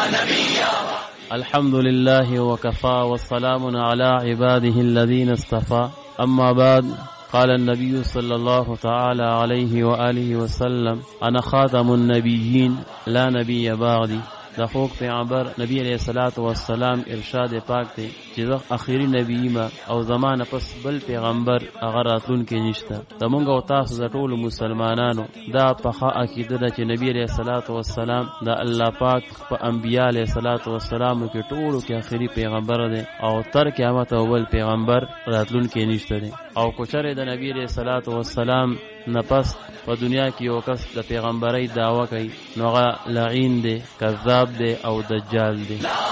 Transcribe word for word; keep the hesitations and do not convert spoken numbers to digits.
الحمد لله وكفى والسلام على عباده الذين اصطفى أما بعد قال النبي صلى الله تعالى عليه وآله وسلم أنا خاتم النبيين لا نبي بعدي. دا خوک پیغمبر نبی علیہ الصلوۃ والسلام ارشاد پاک دی چې زه اخیری نبی ما او زمانه پس بل پیغمبر هغه راتلون کې نشته. زمونږ او تاسو د ټولو مسلمانانو دا پخا عقیده ده چې نبی علیہ الصلوۃ والسلام دا الله پاک په انبیاء علیہ الصلوۃ والسلام کې ټولو کې اخیری پیغمبر دی او تر قیامت اول پیغمبر راتلون کې نشته دی. او کوچره د نبی علیہ الصلوۃ والسلام نفس په دنیا کې یو کس د پیغمبرۍ دعوه کوي نو هغه لعین دی، کذاب دی او دجال دی.